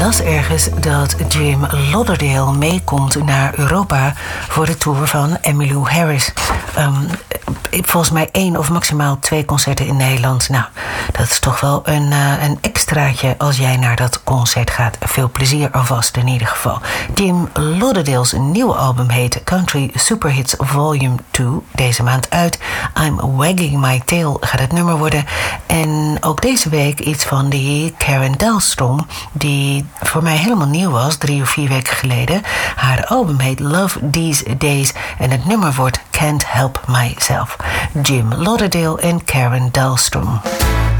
las ergens dat Jim Lauderdale meekomt naar Europa voor de tour van Emmylou Harris. Volgens mij 1 of maximaal 2 concerten in Nederland. Nou, dat is toch wel een extraatje als jij naar dat concert gaat. Veel plezier alvast in ieder geval. Jim Lauderdale's nieuwe album heet Country Superhits Volume 2. Deze maand uit. I'm Wagging My Tail gaat het nummer worden. En ook deze week iets van die Karen Dahlstrom, die voor mij helemaal nieuw was, 3 of 4 weken geleden. Haar album heet Love These Days en het nummer wordt Can't Help Myself. Jim Lauderdale en Karen Dahlstrom.